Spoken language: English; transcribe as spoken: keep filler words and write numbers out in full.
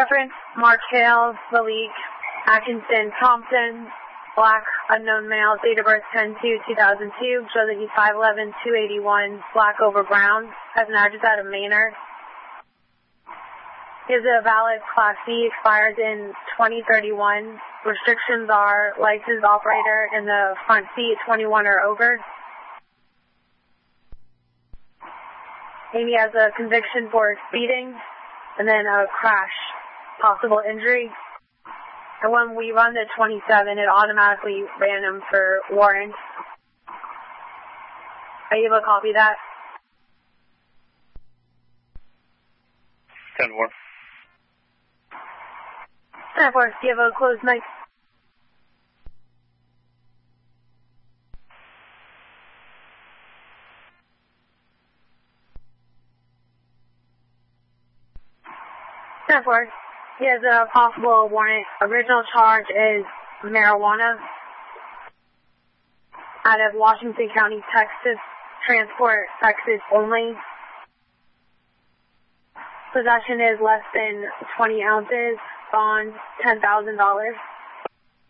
Reference Mark Hale, Malik, Atkinson, Thompson, black, unknown male, date of birth ten two two thousand two, show that he's five eleven, two eighty-one, black over brown, has an address out of Maynard. He has a valid Class C, expires in twenty thirty-one. Restrictions are licensed operator in the front seat, twenty-one or over. Amy has a conviction for speeding and then a crash, possible injury. And when we run the twenty-seven, it automatically ran him for warrant. Are you able to copy that? ten four. ten four, do you have a closed mic? ten four. He has a possible warrant. Original charge is marijuana out of Washington County, Texas. Transport, Texas only. Possession is less than twenty ounces. Bond, ten thousand dollars.